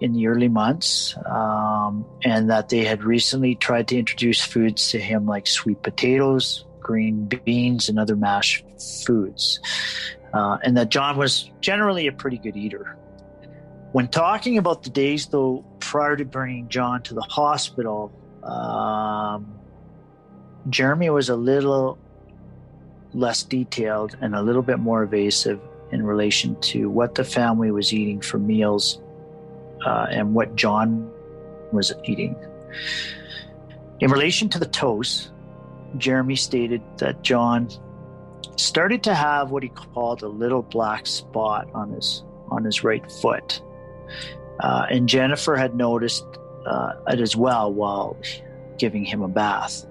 in the early months, and that they had recently tried to introduce foods to him like sweet potatoes, green beans, and other mashed foods, and that John was generally a pretty good eater. When talking about the days, though, prior to bringing John to the hospital, Jeremy was a little less detailed and a little bit more evasive in relation to what the family was eating for meals and what John was eating. In relation to the toast, Jeremy stated that John started to have what he called a little black spot on his right foot. And Jennifer had noticed it as well while giving him a bath.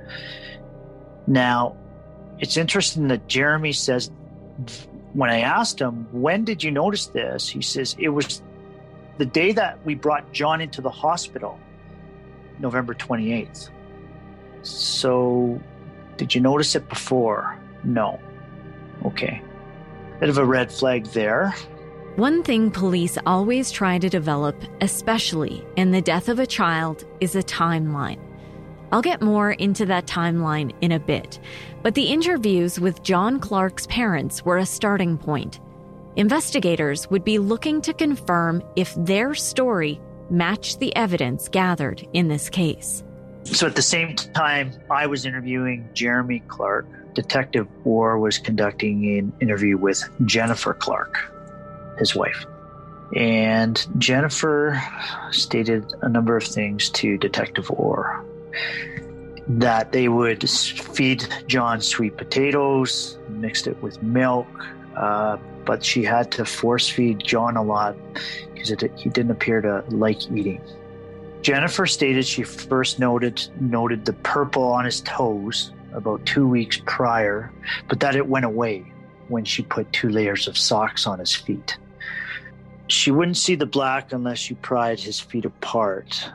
Now, it's interesting that Jeremy says, when I asked him, when did you notice this? He says, it was the day that we brought John into the hospital, November 28th. So, did you notice it before? No. Okay. Bit of a red flag there. One thing police always try to develop, especially in the death of a child, is a timeline. I'll get more into that timeline in a bit, but the interviews with John Clark's parents were a starting point. Investigators would be looking to confirm if their story matched the evidence gathered in this case. So at the same time I was interviewing Jeremy Clark, Detective Orr was conducting an interview with Jennifer Clark, his wife. And Jennifer stated a number of things to Detective Orr. That they would feed John sweet potatoes, mixed it with milk, but she had to force feed John a lot because he didn't appear to like eating. Jennifer stated she first noted the purple on his toes about 2 weeks prior, but that it went away when she put 2 layers of socks on his feet. She wouldn't see the black unless you pried his feet apart,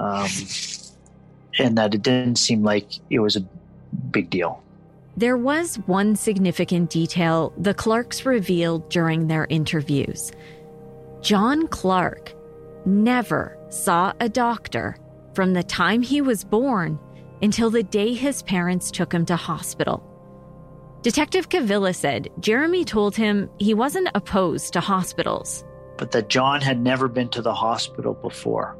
and that it didn't seem like it was a big deal. There was one significant detail the Clarks revealed during their interviews. John Clark never saw a doctor from the time he was born until the day his parents took him to hospital. Detective Cavilla said Jeremy told him he wasn't opposed to hospitals, but that John had never been to the hospital before.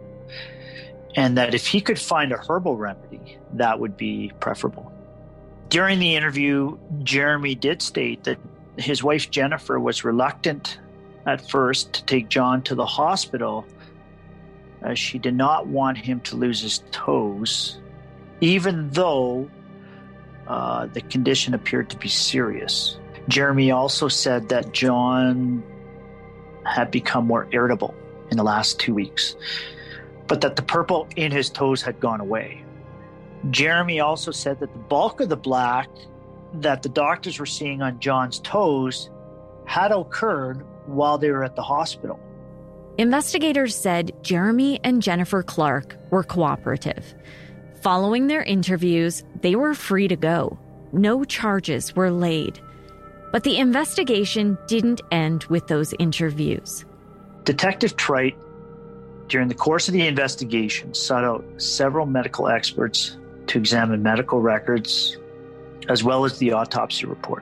And that if he could find a herbal remedy, that would be preferable. During the interview, Jeremy did state that his wife Jennifer was reluctant at first to take John to the hospital as she did not want him to lose his toes, even though the condition appeared to be serious. Jeremy also said that John had become more irritable in the last 2 weeks, but that the purple in his toes had gone away. Jeremy also said that the bulk of the black that the doctors were seeing on John's toes had occurred while they were at the hospital. Investigators said Jeremy and Jennifer Clark were cooperative. Following their interviews, they were free to go. No charges were laid. But the investigation didn't end with those interviews. Detective Trite, during the course of the investigation, sought out several medical experts to examine medical records, as well as the autopsy report.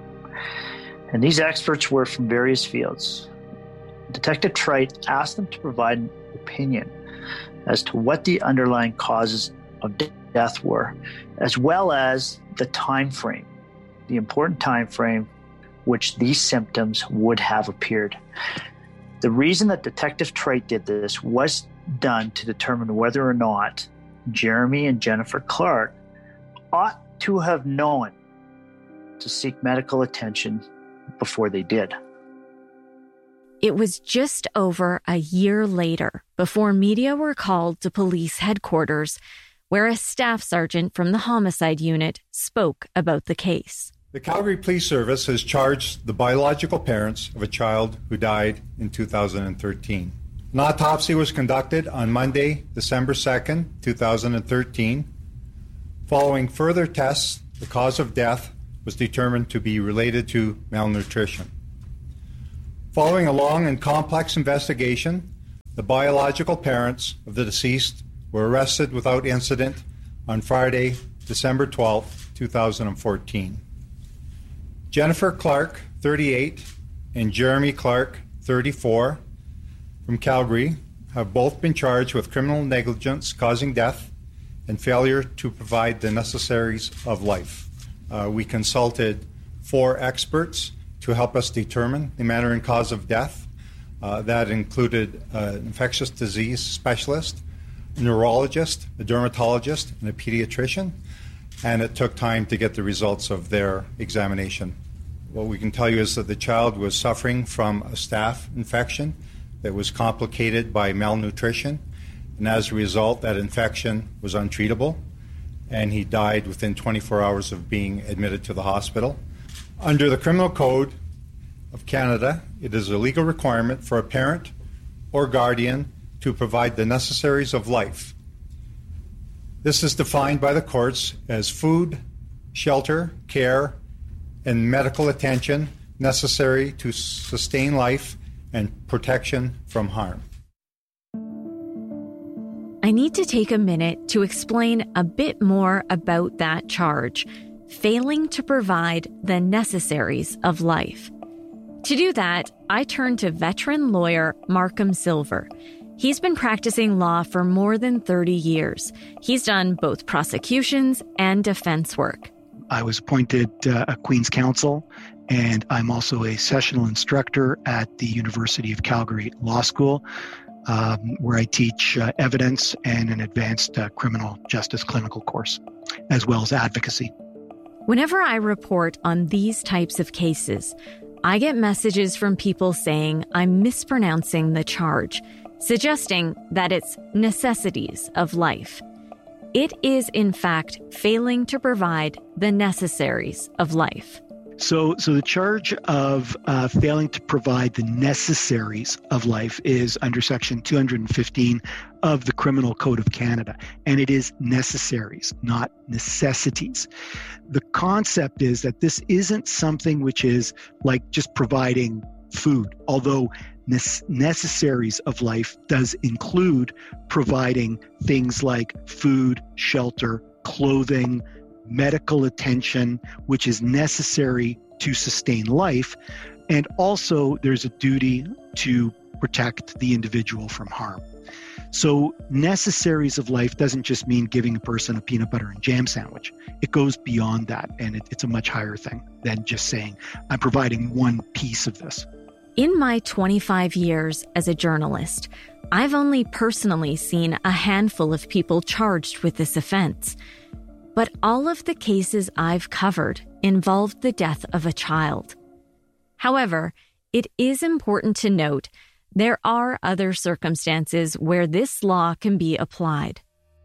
And these experts were from various fields. Detective Trite asked them to provide an opinion as to what the underlying causes of death were, as well as the time frame, the important time frame which these symptoms would have appeared. The reason that Detective Trite did this was done to determine whether or not Jeremy and Jennifer Clark ought to have known to seek medical attention before they did. It was just over a year later before media were called to police headquarters, where a staff sergeant from the homicide unit spoke about the case. The Calgary Police Service has charged the biological parents of a child who died in 2013. An autopsy was conducted on Monday, December 2nd, 2013. Following further tests, the cause of death was determined to be related to malnutrition. Following a long and complex investigation, The biological parents of the deceased were arrested without incident on Friday, December 12, 2014. Jennifer Clark, 38, and Jeremy Clark, 34, from Calgary, have both been charged with criminal negligence causing death and failure to provide the necessaries of life. We consulted 4 experts to help us determine the manner and cause of death. That included an infectious disease specialist, a neurologist, a dermatologist, and a pediatrician, and it took time to get the results of their examination. What we can tell you is that the child was suffering from a staph infection that was complicated by malnutrition, and as a result, that infection was untreatable, and he died within 24 hours of being admitted to the hospital. Under the Criminal Code of Canada, it is a legal requirement for a parent or guardian to provide the necessaries of life. This is defined by the courts as food, shelter, care, and medical attention necessary to sustain life and protection from harm. I need to take a minute to explain a bit more about that charge, failing to provide the necessaries of life. To do that, I turn to veteran lawyer Markham Silver. He's been practicing law for more than 30 years. He's done both prosecutions and defense work. I was appointed a Queen's Counsel, and I'm also a sessional instructor at the University of Calgary Law School, where I teach evidence and an advanced criminal justice clinical course, as well as advocacy. Whenever I report on these types of cases, I get messages from people saying I'm mispronouncing the charge, suggesting that it's necessities of life. It is, in fact, failing to provide the necessaries of life. So the charge of failing to provide the necessaries of life is under Section 215 of the Criminal Code of Canada, and it is necessaries, not necessities. The concept is that this isn't something which is like just providing food, although necessaries of life does include providing things like food, shelter, clothing, medical attention, which is necessary to sustain life. And also there's a duty to protect the individual from harm. So necessaries of life doesn't just mean giving a person a peanut butter and jam sandwich. It goes beyond that, and it's a much higher thing than just saying, I'm providing one piece of this. In my 25 years as a journalist, I've only personally seen a handful of people charged with this offense. But all of the cases I've covered involved the death of a child. However, it is important to note there are other circumstances where this law can be applied.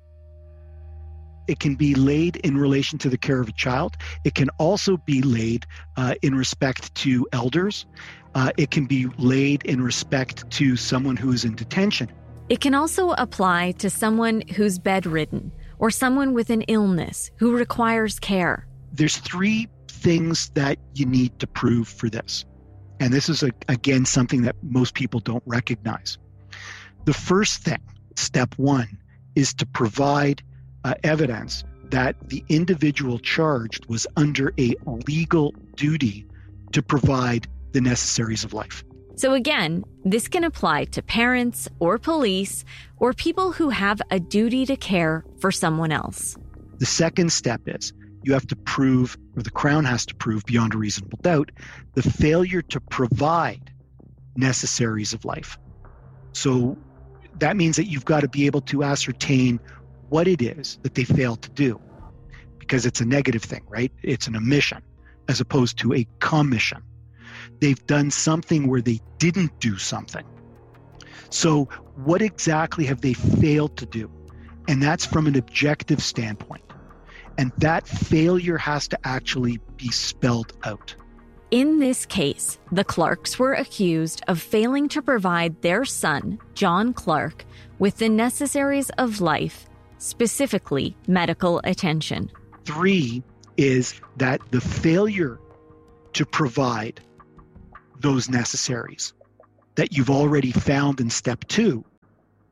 It can be laid in relation to the care of a child. It can also be laid in respect to elders. It can be laid in respect to someone who is in detention. It can also apply to someone who's bedridden or someone with an illness who requires care. There's 3 things that you need to prove for this. And this is, again, something that most people don't recognize. The first thing, step 1, is to provide evidence that the individual charged was under a legal duty to provide the necessaries of life. So again, this can apply to parents or police or people who have a duty to care for someone else. The second step is you have to prove, or the Crown has to prove beyond a reasonable doubt, the failure to provide necessaries of life. So that means that you've got to be able to ascertain what it is that they failed to do, because it's a negative thing, right? It's an omission as opposed to a commission. They've done something where they didn't do something. So what exactly have they failed to do? And that's from an objective standpoint. And that failure has to actually be spelled out. In this case, the Clarks were accused of failing to provide their son, John Clark, with the necessaries of life, specifically medical attention. 3 is that the failure to provide those necessaries that you've already found in step 2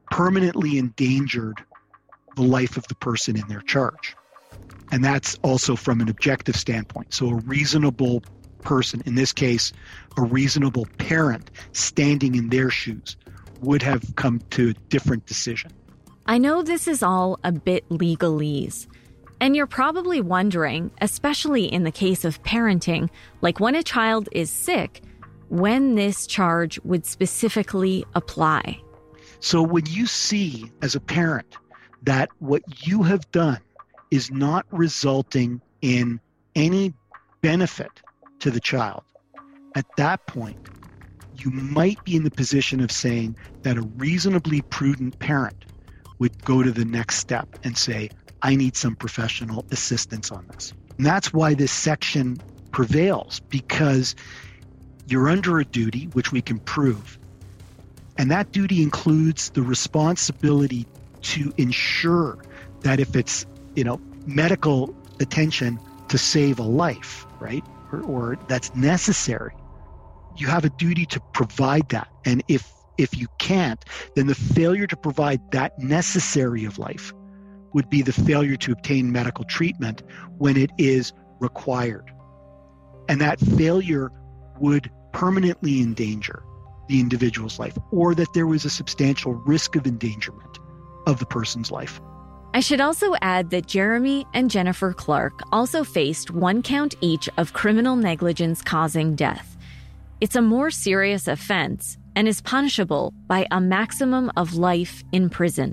permanently endangered the life of the person in their charge. And that's also from an objective standpoint. So a reasonable person, in this case, a reasonable parent standing in their shoes, would have come to a different decision. I know this is all a bit legalese. And you're probably wondering, especially in the case of parenting, like when a child is sick, when this charge would specifically apply. So when you see as a parent that what you have done is not resulting in any benefit to the child, at that point, you might be in the position of saying that a reasonably prudent parent would go to the next step and say, I need some professional assistance on this. And that's why this section prevails, because you're under a duty, which we can prove. And that duty includes the responsibility to ensure that if it's, medical attention to save a life, right? Or that's necessary, you have a duty to provide that. And if you can't, then the failure to provide that necessary of life would be the failure to obtain medical treatment when it is required. And that failure would permanently endanger the individual's life, or that there was a substantial risk of endangerment of the person's life. I should also add that Jeremy and Jennifer Clark also faced 1 count each of criminal negligence causing death. It's a more serious offense and is punishable by a maximum of life in prison.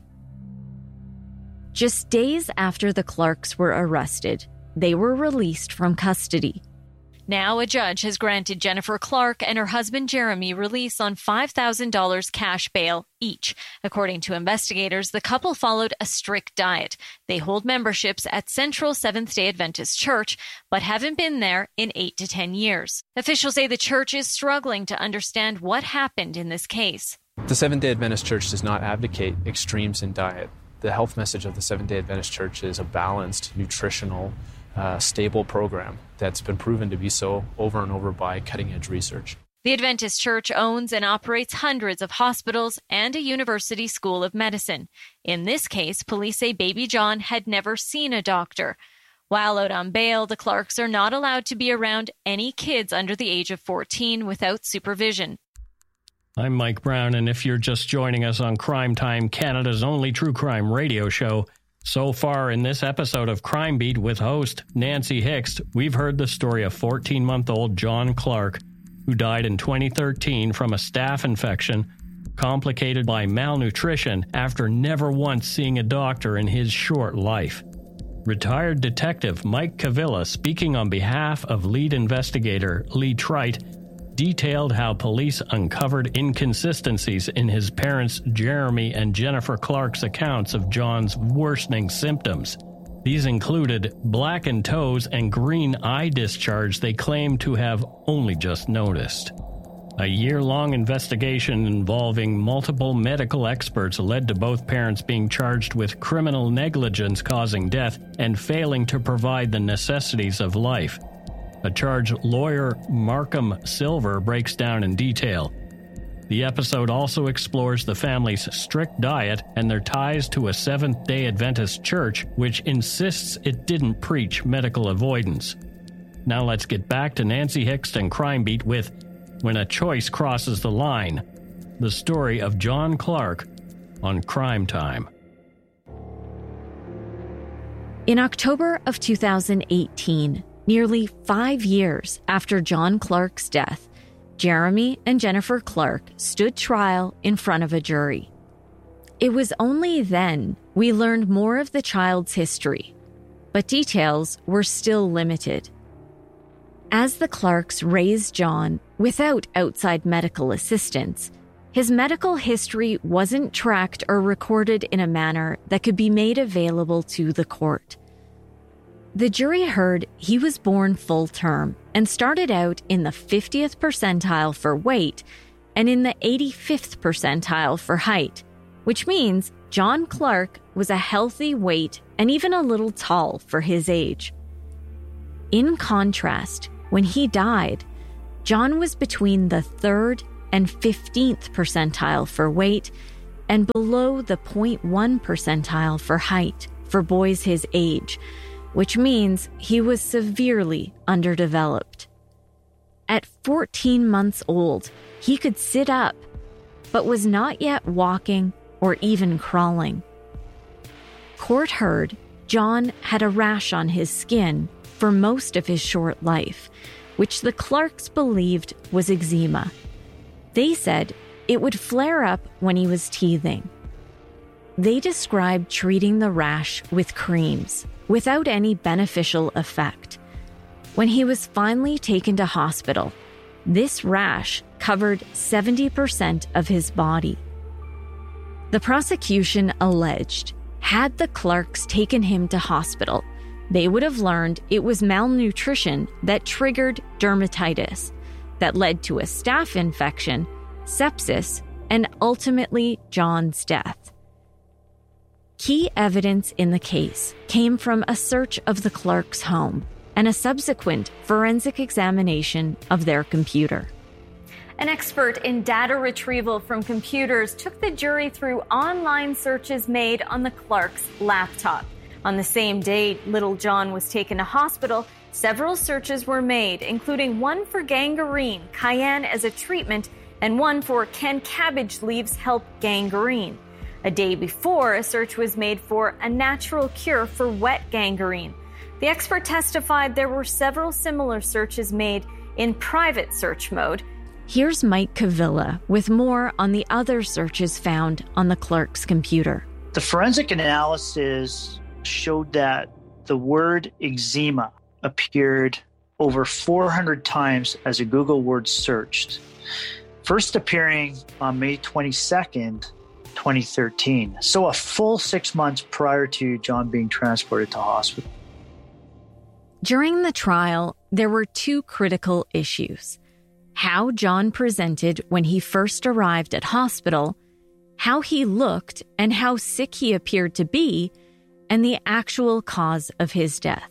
Just days after the Clarks were arrested, they were released from custody. Now a judge has granted Jennifer Clark and her husband Jeremy release on $5,000 cash bail each. According to investigators, the couple followed a strict diet. They hold memberships at Central Seventh-day Adventist Church, but haven't been there in 8 to 10 years. Officials say the church is struggling to understand what happened in this case. The Seventh-day Adventist Church does not advocate extremes in diet. The health message of the Seventh-day Adventist Church is a balanced, nutritional, stable program that's been proven to be so over and over by cutting-edge research. The Adventist Church owns and operates hundreds of hospitals and a university school of medicine. In this case, police say baby John had never seen a doctor. While out on bail, the Clarks are not allowed to be around any kids under the age of 14 without supervision. I'm Mike Brown, and if you're just joining us on Crime Time, Canada's only true crime radio show, so far in this episode of Crime Beat with host Nancy Hixt, we've heard the story of 14-month-old John Clark, who died in 2013 from a staph infection complicated by malnutrition after never once seeing a doctor in his short life. Retired detective Mike Cavilla, speaking on behalf of lead investigator Lee Trite, detailed how police uncovered inconsistencies in his parents Jeremy and Jennifer Clark's accounts of John's worsening symptoms. These included blackened toes and green eye discharge they claimed to have only just noticed. A year-long investigation involving multiple medical experts led to both parents being charged with criminal negligence causing death and failing to provide the necessities of life. A charge lawyer Markham Silver breaks down in detail. The episode also explores the family's strict diet and their ties to a Seventh-day Adventist church, which insists it didn't preach medical avoidance. Now let's get back to Nancy Hixt and Crime Beat with When a Choice Crosses the Line, the story of John Clark on Crime Time. In October of 2018, nearly 5 years after John Clark's death, Jeremy and Jennifer Clark stood trial in front of a jury. It was only then we learned more of the child's history, but details were still limited. As the Clarks raised John without outside medical assistance, his medical history wasn't tracked or recorded in a manner that could be made available to the court. The jury heard he was born full term and started out in the 50th percentile for weight and in the 85th percentile for height, which means John Clark was a healthy weight and even a little tall for his age. In contrast, when he died, John was between the 3rd and 15th percentile for weight and below the 0.1 percentile for height for boys his age, which means he was severely underdeveloped. At 14 months old, he could sit up, but was not yet walking or even crawling. Court heard John had a rash on his skin for most of his short life, which the Clarks believed was eczema. They said it would flare up when he was teething. They described treating the rash with creams without any beneficial effect. When he was finally taken to hospital, this rash covered 70% of his body. The prosecution alleged, had the Clarks taken him to hospital, they would have learned it was malnutrition that triggered dermatitis, that led to a staph infection, sepsis, and ultimately John's death. Key evidence in the case came from a search of the Clarks' home and a subsequent forensic examination of their computer. An expert in data retrieval from computers took the jury through online searches made on the Clarks' laptop. On the same day little John was taken to hospital, several searches were made, including one for gangrene, cayenne as a treatment, and one for can cabbage leaves help gangrene. A day before, a search was made for a natural cure for wet gangrene. The expert testified there were several similar searches made in private search mode. Here's Mike Cavilla with more on the other searches found on the Clarks' computer. The forensic analysis showed that the word eczema appeared over 400 times as a Google word searched, first appearing on May 22nd, 2013. So a full 6 months prior to John being transported to hospital. During the trial, there were two critical issues: how John presented when he first arrived at hospital, how he looked and how sick he appeared to be, and the actual cause of his death.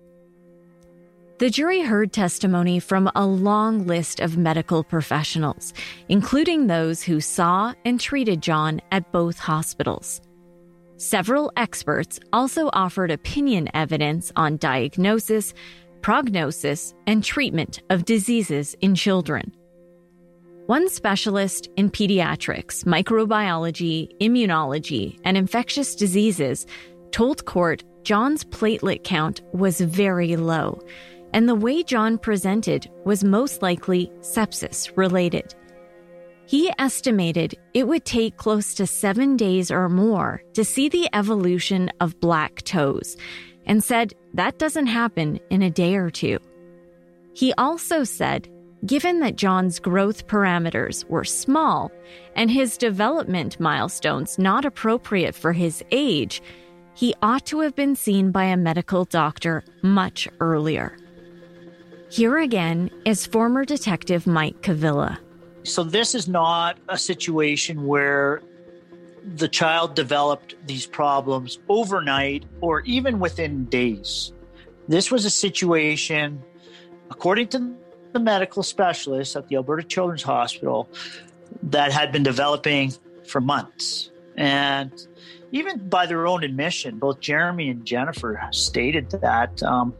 The jury heard testimony from a long list of medical professionals, including those who saw and treated John at both hospitals. Several experts also offered opinion evidence on diagnosis, prognosis, and treatment of diseases in children. One specialist in pediatrics, microbiology, immunology, and infectious diseases told court John's platelet count was very low, and the way John presented was most likely sepsis-related. He estimated it would take close to 7 days or more to see the evolution of black toes, and said that doesn't happen in a day or two. He also said, given that John's growth parameters were small and his development milestones not appropriate for his age, he ought to have been seen by a medical doctor much earlier. Here again is former detective Mike Cavilla. So this is not a situation where the child developed these problems overnight or even within days. This was a situation, according to the medical specialists at the Alberta Children's Hospital, that had been developing for months. And even by their own admission, both Jeremy and Jennifer stated that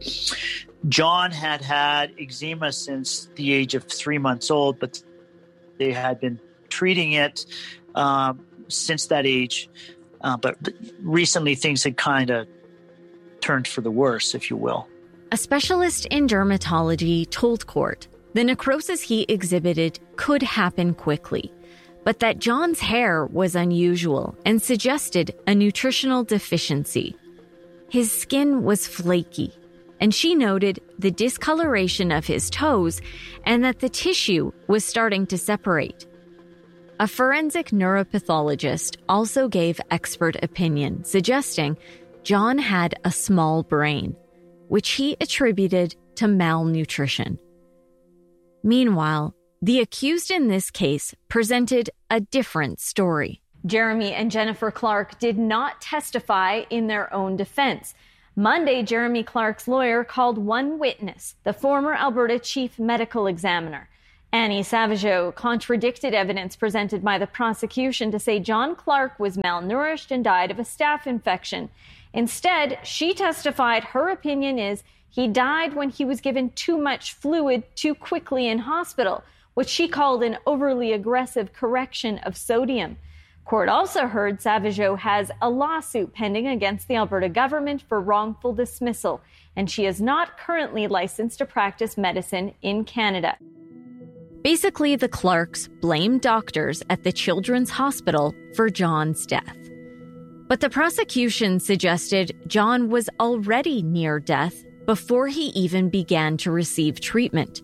John had had eczema since the age of 3 months old, but they had been treating it since that age. But recently things had kind of turned for the worse, if you will. A specialist in dermatology told court the necrosis he exhibited could happen quickly, but that John's hair was unusual and suggested a nutritional deficiency. His skin was flaky, and she noted the discoloration of his toes and that the tissue was starting to separate. A forensic neuropathologist also gave expert opinion, suggesting John had a small brain, which he attributed to malnutrition. Meanwhile, the accused in this case presented a different story. Jeremy and Jennifer Clark did not testify in their own defense. Monday, Jeremy Clark's lawyer called one witness, the former Alberta Chief Medical Examiner, Annie Savageau contradicted evidence presented by the prosecution to say John Clark was malnourished and died of a staph infection. Instead, she testified her opinion is he died when he was given too much fluid too quickly in hospital, what she called an overly aggressive correction of sodium. Court also heard Savageau has a lawsuit pending against the Alberta government for wrongful dismissal, and she is not currently licensed to practice medicine in Canada. Basically, the Clarks blamed doctors at the Children's Hospital for John's death. But the prosecution suggested John was already near death before he even began to receive treatment.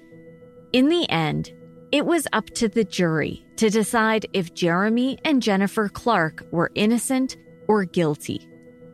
In the end, it was up to the jury to decide if Jeremy and Jennifer Clark were innocent or guilty.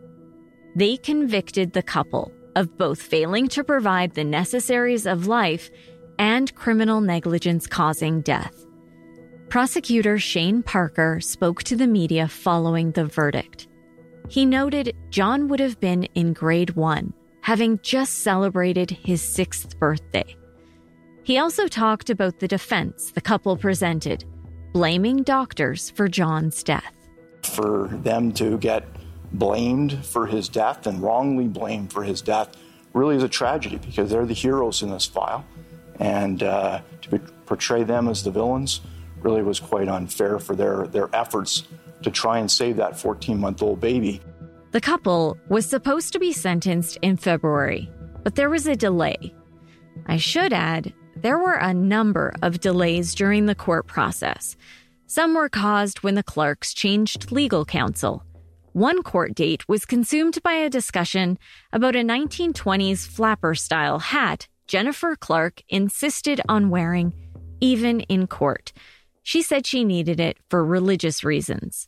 They convicted the couple of both failing to provide the necessaries of life and criminal negligence causing death. Prosecutor Shane Parker spoke to the media following the verdict. He noted John would have been in grade 1, having just celebrated his 6th birthday. He also talked about the defense the couple presented, blaming doctors for John's death. For them to get blamed for his death and wrongly blamed for his death really is a tragedy because they're the heroes in this file. And to portray them as the villains really was quite unfair for their efforts to try and save that 14-month-old baby. The couple was supposed to be sentenced in February, but there was a delay. I should add, there were a number of delays during the court process. Some were caused when the Clarks changed legal counsel. One court date was consumed by a discussion about a 1920s flapper-style hat Jennifer Clark insisted on wearing, even in court. She said she needed it for religious reasons.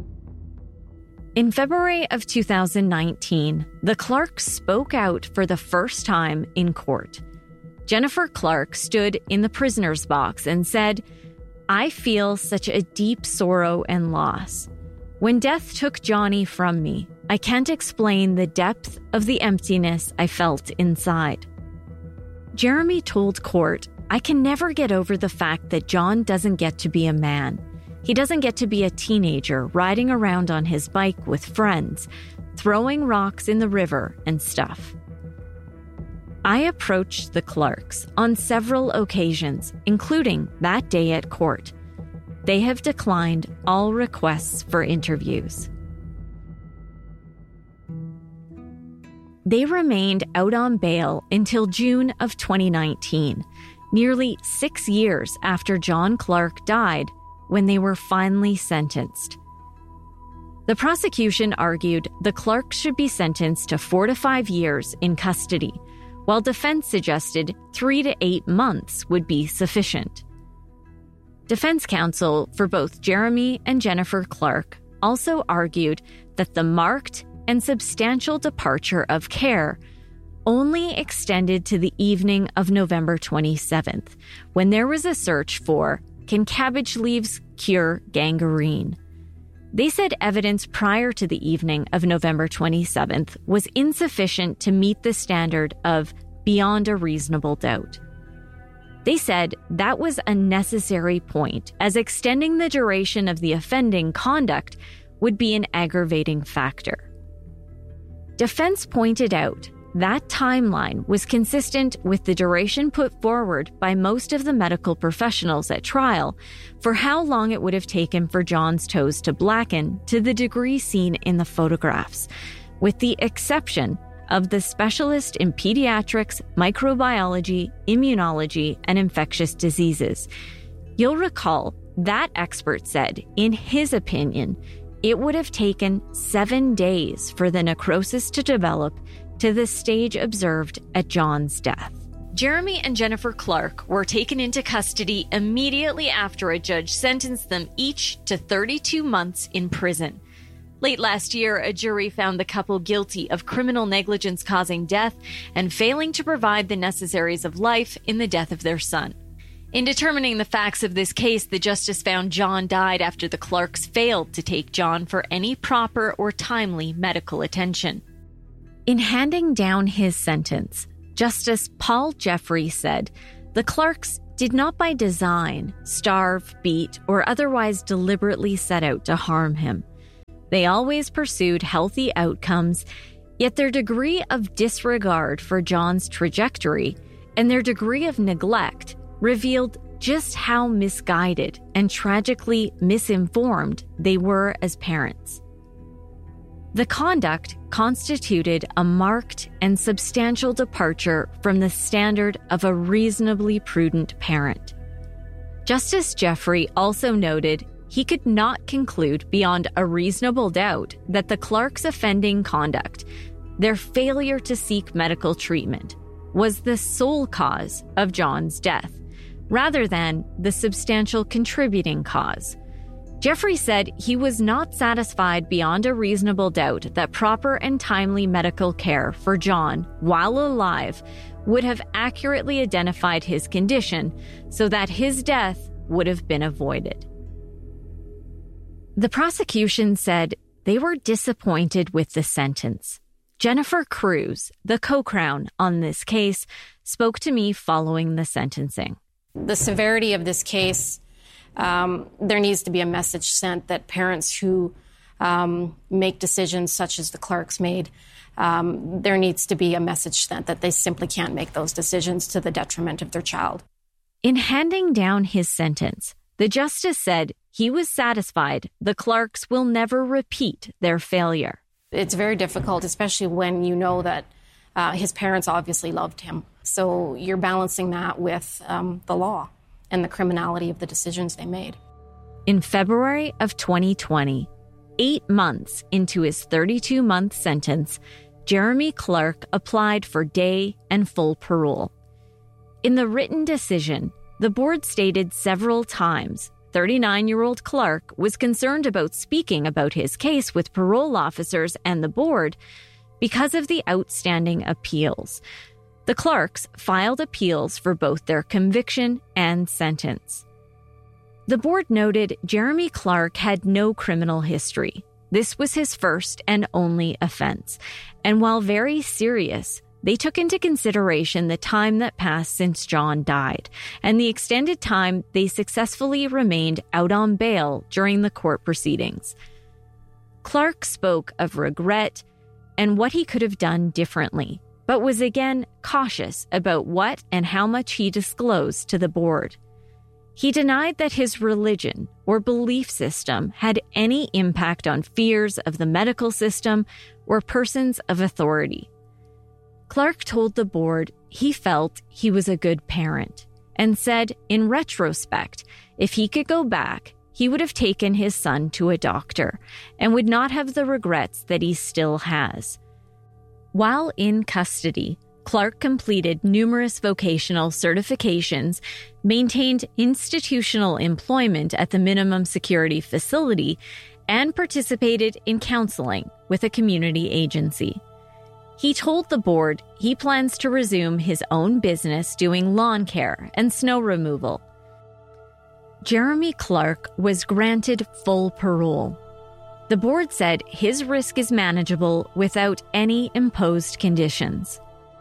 In February of 2019, the Clarks spoke out for the first time in court. Jennifer Clark stood in the prisoner's box and said, "I feel such a deep sorrow and loss. When death took Johnny from me, I can't explain the depth of the emptiness I felt inside." Jeremy told court, "I can never get over the fact that John doesn't get to be a man. He doesn't get to be a teenager riding around on his bike with friends, throwing rocks in the river and stuff." I approached the Clarks on several occasions, including that day at court. They have declined all requests for interviews. They remained out on bail until June of 2019, nearly 6 years after John Clark died, when they were finally sentenced. The prosecution argued the Clarks should be sentenced to 4 to 5 years in custody, while defense suggested 3 to 8 months would be sufficient. Defense counsel for both Jeremy and Jennifer Clark also argued that the marked and substantial departure of care only extended to the evening of November 27th, when there was a search for, "Can cabbage leaves cure gangrene?" They said evidence prior to the evening of November 27th was insufficient to meet the standard of beyond a reasonable doubt. They said that was a necessary point, as extending the duration of the offending conduct would be an aggravating factor. Defense pointed out that timeline was consistent with the duration put forward by most of the medical professionals at trial for how long it would have taken for John's toes to blacken to the degree seen in the photographs, with the exception of the specialist in pediatrics, microbiology, immunology, and infectious diseases. You'll recall that expert said, in his opinion, it would have taken 7 days for the necrosis to develop to the stage observed at John's death. Jeremy and Jennifer Clark were taken into custody immediately after a judge sentenced them each to 32 months in prison. Late last year, a jury found the couple guilty of criminal negligence causing death and failing to provide the necessaries of life in the death of their son. In determining the facts of this case, the justice found John died after the Clarks failed to take John for any proper or timely medical attention. In handing down his sentence, Justice Paul Jeffrey said, "The Clarks did not by design starve, beat, or otherwise deliberately set out to harm him. They always pursued healthy outcomes, yet their degree of disregard for John's trajectory and their degree of neglect revealed just how misguided and tragically misinformed they were as parents. The conduct constituted a marked and substantial departure from the standard of a reasonably prudent parent. Justice Jeffrey also noted he could not conclude beyond a reasonable doubt that the Clarks' offending conduct, their failure to seek medical treatment, was the sole cause of John's death, rather than the substantial contributing cause. Jeffrey said he was not satisfied beyond a reasonable doubt that proper and timely medical care for John while alive would have accurately identified his condition so that his death would have been avoided. The prosecution said they were disappointed with the sentence. Jennifer Cruz, the co-crown on this case, spoke to me following the sentencing. The severity of this case, there needs to be a message sent that parents who make decisions such as the Clarks made, there needs to be a message sent that they simply can't make those decisions to the detriment of their child. In handing down his sentence, the justice said he was satisfied the Clarks will never repeat their failure. It's very difficult, especially when you know that his parents obviously loved him. So you're balancing that with the law and the criminality of the decisions they made. In February of 2020, 8 months into his 32-month sentence, Jeremy Clark applied for day and full parole. In the written decision, the board stated several times 39-year-old Clark was concerned about speaking about his case with parole officers and the board because of the outstanding appeals. The Clarks filed appeals for both their conviction and sentence. The board noted Jeremy Clark had no criminal history. This was his first and only offense, and while very serious, they took into consideration the time that passed since John died and the extended time they successfully remained out on bail during the court proceedings. Clark spoke of regret and what he could have done differently, but was again cautious about what and how much he disclosed to the board. He denied that his religion or belief system had any impact on fears of the medical system or persons of authority. Clark told the board he felt he was a good parent and said, in retrospect, if he could go back, he would have taken his son to a doctor and would not have the regrets that he still has. While in custody, Clark completed numerous vocational certifications, maintained institutional employment at the minimum security facility, and participated in counseling with a community agency. He told the board he plans to resume his own business doing lawn care and snow removal. Jeremy Clark was granted full parole. The board said his risk is manageable without any imposed conditions.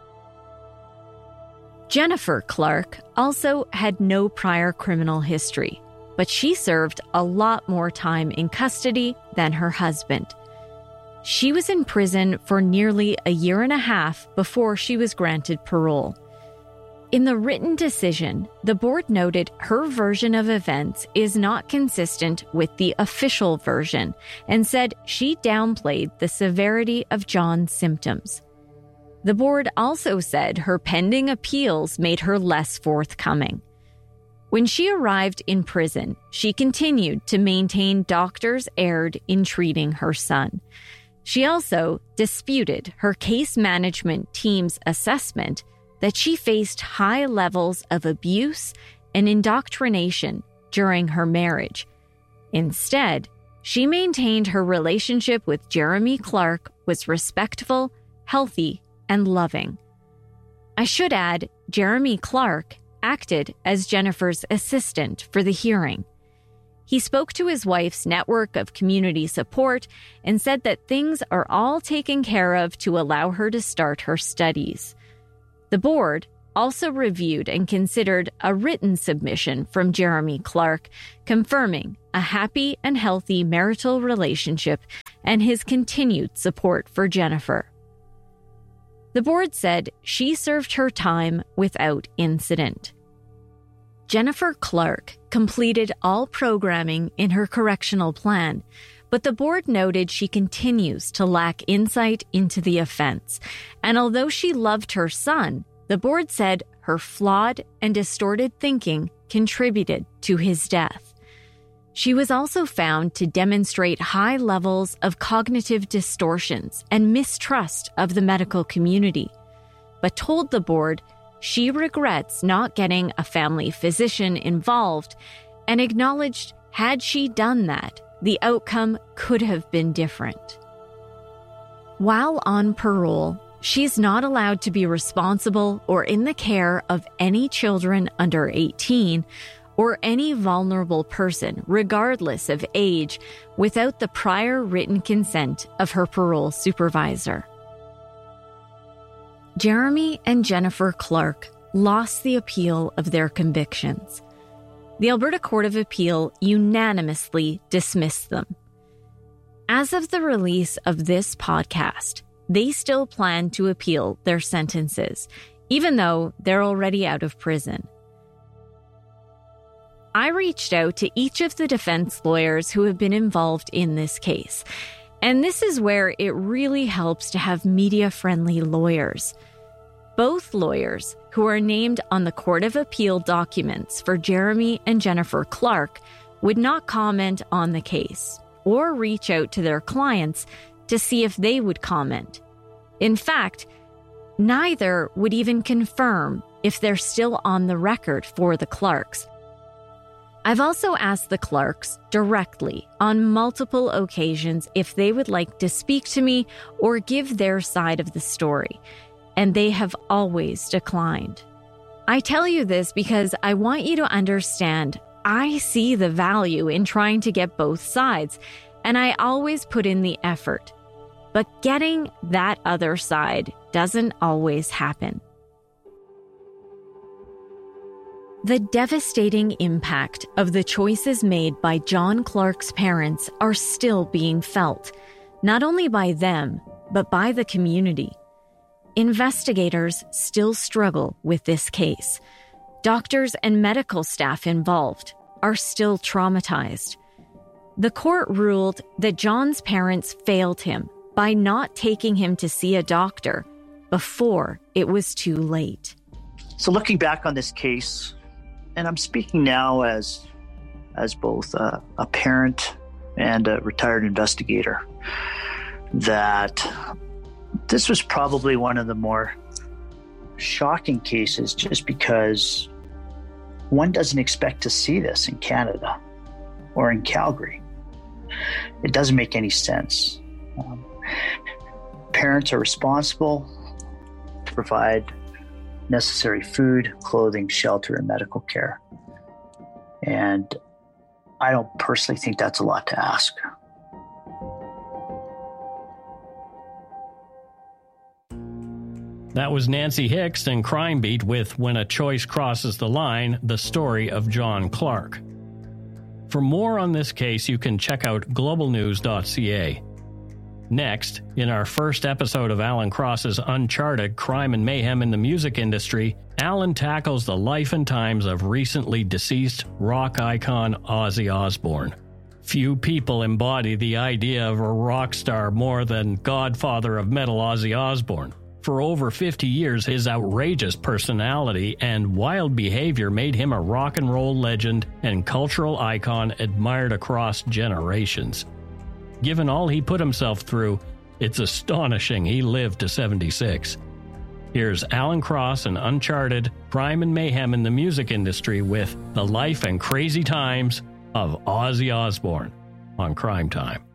Jennifer Clark also had no prior criminal history, but she served a lot more time in custody than her husband. She was in prison for nearly a year and a half before she was granted parole. In the written decision, the board noted her version of events is not consistent with the official version and said she downplayed the severity of John's symptoms. The board also said her pending appeals made her less forthcoming. When she arrived in prison, she continued to maintain doctors erred in treating her son. She also disputed her case management team's assessment that she faced high levels of abuse and indoctrination during her marriage. Instead, she maintained her relationship with Jeremy Clark was respectful, healthy, and loving. I should add, Jeremy Clark acted as Jennifer's assistant for the hearing. He spoke to his wife's network of community support and said that things are all taken care of to allow her to start her studies. The board, also reviewed and considered a written submission from Jeremy Clark, confirming a happy and healthy marital relationship and his continued support for Jennifer. The board said she served her time without incident. Jennifer Clark completed all programming in her correctional plan, but the board noted she continues to lack insight into the offense. And although she loved her son, the board said her flawed and distorted thinking contributed to his death. She was also found to demonstrate high levels of cognitive distortions and mistrust of the medical community, but told the board she regrets not getting a family physician involved and acknowledged had she done that, the outcome could have been different. While on parole, she's not allowed to be responsible or in the care of any children under 18 or any vulnerable person, regardless of age, without the prior written consent of her parole supervisor. Jeremy and Jennifer Clark lost the appeal of their convictions. The Alberta Court of Appeal unanimously dismissed them. As of the release of this podcast, they still plan to appeal their sentences, even though they're already out of prison. I reached out to each of the defense lawyers who have been involved in this case, and this is where it really helps to have media-friendly lawyers. Both lawyers, who are named on the Court of Appeal documents for Jeremy and Jennifer Clark, would not comment on the case or reach out to their clients to see if they would comment. In fact, neither would even confirm if they're still on the record for the Clarks. I've also asked the Clarks directly on multiple occasions if they would like to speak to me or give their side of the story, and they have always declined. I tell you this because I want you to understand I see the value in trying to get both sides, and I always put in the effort. But getting that other side doesn't always happen. The devastating impact of the choices made by John Clark's parents are still being felt, not only by them, but by the community. Investigators still struggle with this case. Doctors and medical staff involved are still traumatized. The court ruled that John's parents failed him by not taking him to see a doctor before it was too late. So looking back on this case, and I'm speaking now as both a parent and a retired investigator, that this was probably one of the more shocking cases just because one doesn't expect to see this in Canada or in Calgary. It doesn't make any sense. Parents are responsible to provide necessary food, clothing, shelter, and medical care. And I don't personally think that's a lot to ask. That was Nancy Hicks in Crime Beat with When a Choice Crosses the Line, the story of John Clark. For more on this case, you can check out globalnews.ca. Next, in our first episode of Alan Cross's Uncharted Crime and Mayhem in the Music Industry, Alan tackles the life and times of recently deceased rock icon Ozzy Osbourne. Few people embody the idea of a rock star more than godfather of metal Ozzy Osbourne. For over 50 years, his outrageous personality and wild behavior made him a rock and roll legend and cultural icon admired across generations. Given all he put himself through, it's astonishing he lived to 76. Here's Alan Cross and Uncharted Crime and Mayhem in the Music Industry with The Life and Crazy Times of Ozzy Osbourne on Crime Time.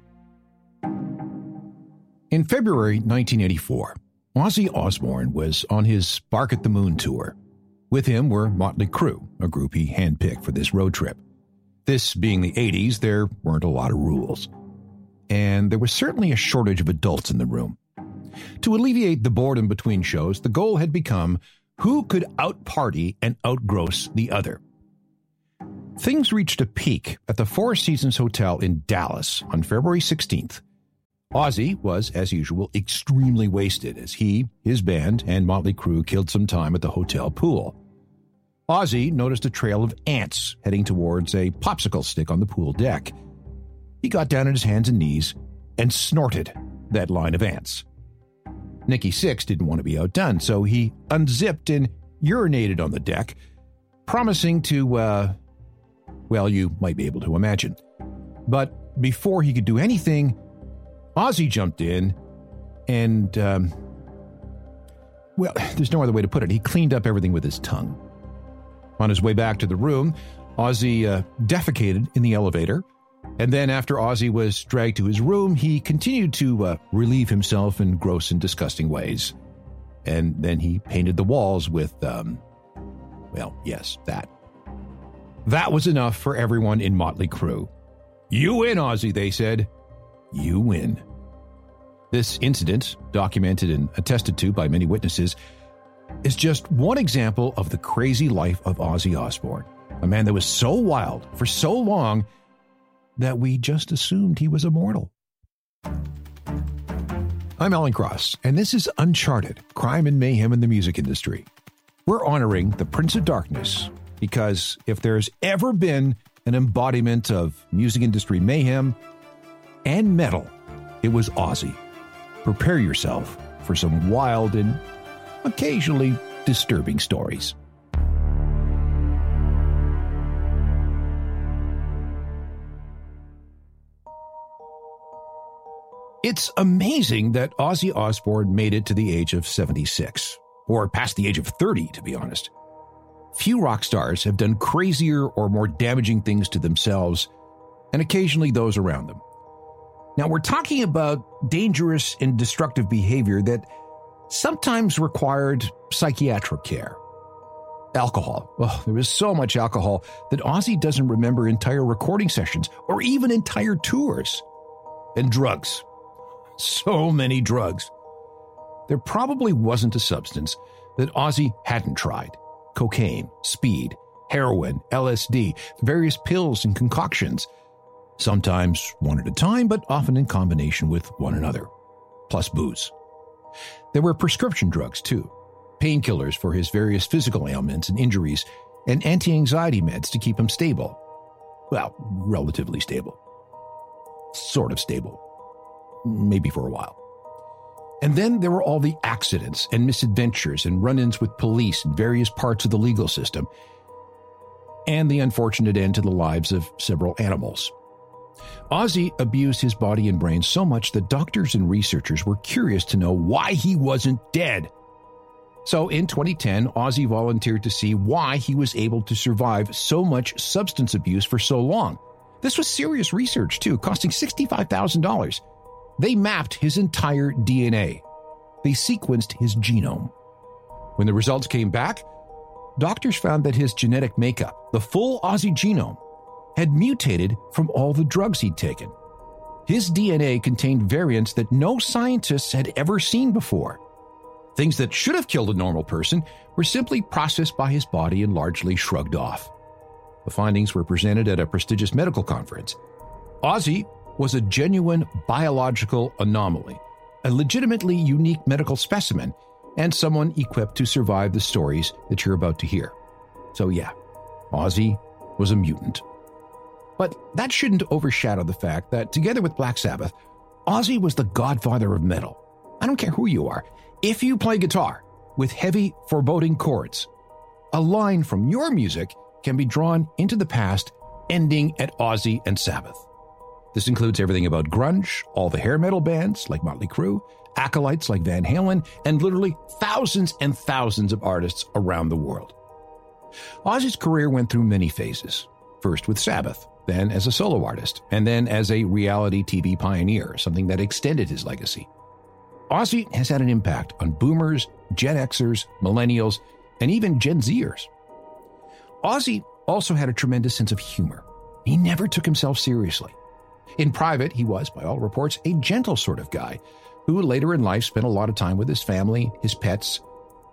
In February 1984, Ozzy Osbourne was on his Bark at the Moon tour. With him were Motley Crue, a group he handpicked for this road trip. This being the 80s, there weren't a lot of rules. And there was certainly a shortage of adults in the room. To alleviate the boredom between shows, the goal had become, Who could out-party and outgross the other? Things reached a peak at the Four Seasons Hotel in Dallas on February 16th. Ozzy was, as usual, extremely wasted as he, his band, and Motley Crue killed some time at the hotel pool. Ozzy noticed a trail of ants heading towards a popsicle stick on the pool deck. He got down on his hands and knees and snorted that line of ants. Nikki Sixx didn't want to be outdone, so he unzipped and urinated on the deck, promising to, well, you might be able to imagine. But before he could do anything, Ozzy jumped in and, well, there's no other way to put it. He cleaned up everything with his tongue. On his way back to the room, Ozzy defecated in the elevator. And then after Ozzy was dragged to his room, he continued to relieve himself in gross and disgusting ways. And then he painted the walls with, well, yes, that. That was enough for everyone in Motley Crue. You win, Ozzy, they said. You win. This incident, documented and attested to by many witnesses, is just one example of the crazy life of Ozzy Osbourne, a man that was so wild for so long that we just assumed he was immortal. I'm Alan Cross, and this is Uncharted, Crime and Mayhem in the Music Industry. We're honoring the Prince of Darkness because if there's ever been an embodiment of music industry mayhem and metal, it was Ozzy. Prepare yourself for some wild and occasionally disturbing stories. It's amazing that Ozzy Osbourne made it to the age of 76, or past the age of 30, to be honest. Few rock stars have done crazier or more damaging things to themselves, and occasionally those around them. Now, we're talking about dangerous and destructive behavior that sometimes required psychiatric care. Alcohol. Oh, there was so much alcohol that Ozzy doesn't remember entire recording sessions or even entire tours. And drugs. So many drugs. There probably wasn't a substance that Ozzy hadn't tried. Cocaine, speed, heroin, LSD, various pills and concoctions. Sometimes one at a time, but often in combination with one another. Plus booze. There were prescription drugs, too. Painkillers for his various physical ailments and injuries, and anti-anxiety meds to keep him stable. Well, relatively stable. Sort of stable. Maybe for a while. And then there were all the accidents and misadventures and run-ins with police in various parts of the legal system, and the unfortunate end to the lives of several animals. Ozzy abused his body and brain so much that doctors and researchers were curious to know why he wasn't dead. So in 2010, Ozzy volunteered to see why he was able to survive so much substance abuse for so long. This was serious research, too, costing $65,000. They mapped his entire DNA. They sequenced his genome. When the results came back, doctors found that his genetic makeup, the full Ozzy genome, had mutated from all the drugs he'd taken. His DNA contained variants that no scientists had ever seen before. Things that should have killed a normal person were simply processed by his body and largely shrugged off. The findings were presented at a prestigious medical conference. Ozzy was a genuine biological anomaly, a legitimately unique medical specimen, and someone equipped to survive the stories that you're about to hear. So yeah, Ozzy was a mutant. But that shouldn't overshadow the fact that, together with Black Sabbath, Ozzy was the godfather of metal. I don't care who you are. If you play guitar with heavy, foreboding chords, a line from your music can be drawn into the past, ending at Ozzy and Sabbath. This includes everything about grunge, all the hair metal bands like Motley Crue, acolytes like Van Halen, and literally thousands and thousands of artists around the world. Ozzy's career went through many phases. First with Sabbath, then as a solo artist, and then as a reality TV pioneer, something that extended his legacy. Ozzy has had an impact on boomers, Gen Xers, millennials, and even Gen Zers. Ozzy also had a tremendous sense of humor. He never took himself seriously. In private, he was, by all reports, a gentle sort of guy who later in life spent a lot of time with his family, his pets,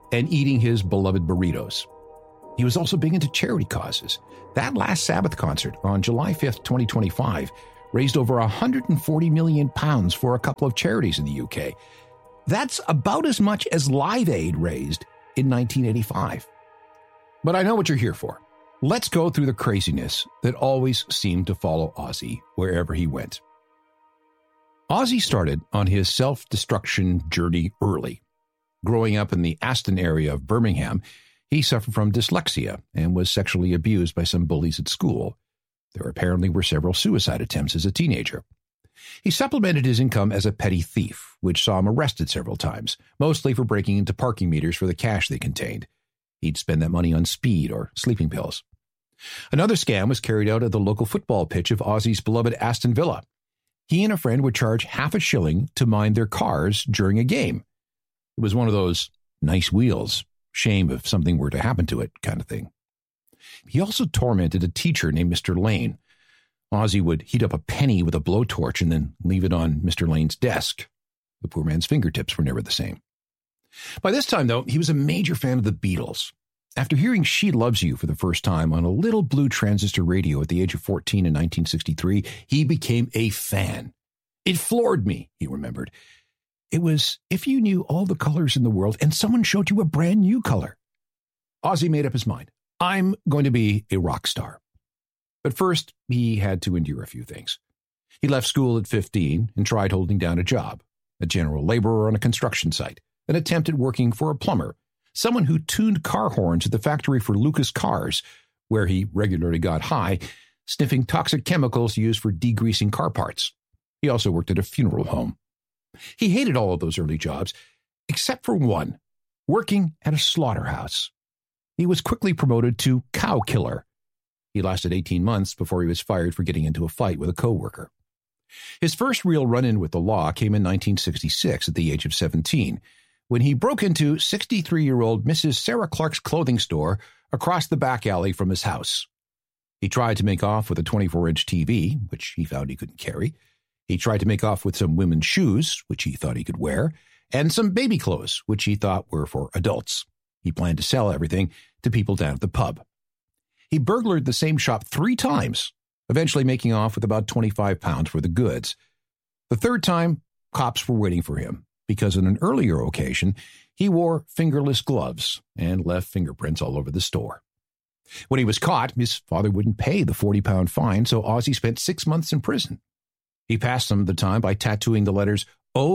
and eating his beloved burritos. He was also big into charity causes. That last Sabbath concert on July 5th, 2025, raised over £140 million for a couple of charities in the UK. That's about as much as Live Aid raised in 1985. But I know what you're here for. Let's go through the craziness that always seemed to follow Ozzy wherever he went. Ozzy started on his self-destruction journey early. Growing up in the Aston area of Birmingham, he suffered from dyslexia and was sexually abused by some bullies at school. There apparently were several suicide attempts as a teenager. He supplemented his income as a petty thief, which saw him arrested several times, mostly for breaking into parking meters for the cash they contained. He'd spend that money on speed or sleeping pills. Another scam was carried out at the local football pitch of Ozzy's beloved Aston Villa. He and a friend would charge half a shilling to mind their cars during a game. It was one of those nice wheels, shame if something were to happen to it kind of thing. He also tormented a teacher named Mr. Lane. Ozzy would heat up a penny with a blowtorch and then leave it on Mr. Lane's desk. The poor man's fingertips were never the same. By this time, though, he was a major fan of the Beatles. After hearing She Loves You for the first time on a little blue transistor radio at the age of 14 in 1963, he became a fan. It floored me, he remembered. It was if you knew all the colors in the world and someone showed you a brand new color. Ozzy made up his mind. I'm going to be a rock star. But first, he had to endure a few things. He left school at 15 and tried holding down a job, a general laborer on a construction site, an attempt at working for a plumber, someone who tuned car horns at the factory for Lucas Cars, where he regularly got high, sniffing toxic chemicals used for degreasing car parts. He also worked at a funeral home. He hated all of those early jobs, except for one, working at a slaughterhouse. He was quickly promoted to cow killer. He lasted 18 months before he was fired for getting into a fight with a coworker. His first real run-in with the law came in 1966 at the age of 17, when he broke into 63-year-old Mrs. Sarah Clark's clothing store across the back alley from his house. He tried to make off with a 24-inch TV, which he found he couldn't carry. He tried to make off with some women's shoes, which he thought he could wear, and some baby clothes, which he thought were for adults. He planned to sell everything to people down at the pub. He burglared the same shop 3 times, eventually making off with about £25 for the goods. The third time, cops were waiting for him, because on an earlier occasion, he wore fingerless gloves and left fingerprints all over the store. When he was caught, his father wouldn't pay the £40 fine, so Ozzy spent 6 months in prison. He passed some of the time by tattooing the letters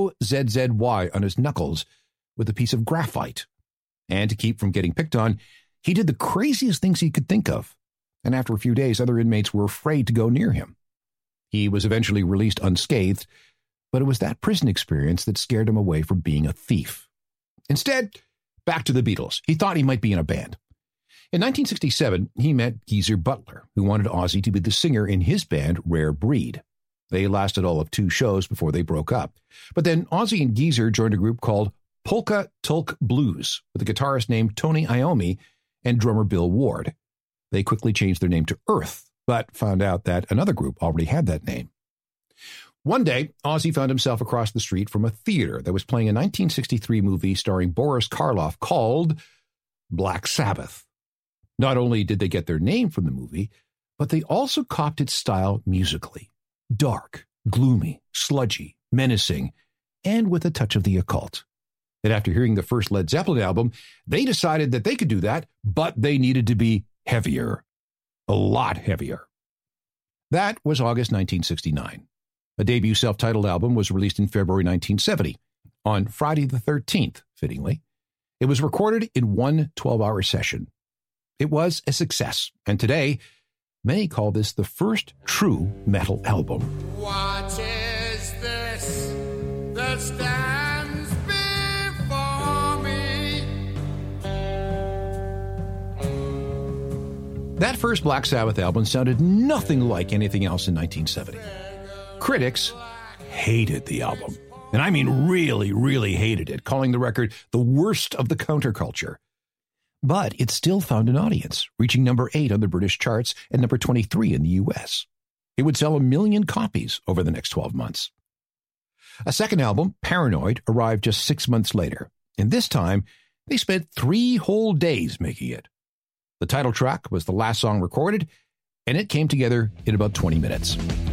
OZZY on his knuckles with a piece of graphite. And to keep from getting picked on, he did the craziest things he could think of. And after a few days, other inmates were afraid to go near him. He was eventually released unscathed, but it was that prison experience that scared him away from being a thief. Instead, back to the Beatles. He thought he might be in a band. In 1967, he met Geezer Butler, who wanted Ozzy to be the singer in his band, Rare Breed. They lasted all of 2 shows before they broke up. But then Ozzy and Geezer joined a group called Polka Tulk Blues, with a guitarist named Tony Iommi and drummer Bill Ward. They quickly changed their name to Earth, but found out that another group already had that name. One day, Ozzy found himself across the street from a theater that was playing a 1963 movie starring Boris Karloff called Black Sabbath. Not only did they get their name from the movie, but they also copied its style musically. Dark, gloomy, sludgy, menacing, and with a touch of the occult. And after hearing the first Led Zeppelin album, they decided that they could do that, but they needed to be heavier. A lot heavier. That was August 1969. A debut self-titled album was released in February 1970, on Friday the 13th, fittingly. It was recorded in one 12-hour session. It was a success, and today, many call this the first true metal album. What is this that stands before me? That first Black Sabbath album sounded nothing like anything else in 1970. Critics hated the album, and I mean really, really hated it, calling the record the worst of the counterculture. But it still found an audience, reaching number 8 on the British charts and number 23 in the U.S. It would sell 1 million copies over the next 12 months. A second album, Paranoid, arrived just 6 months later, and this time They spent 3 whole days making it. The title track was the last song recorded, and it came together in about 20 minutes.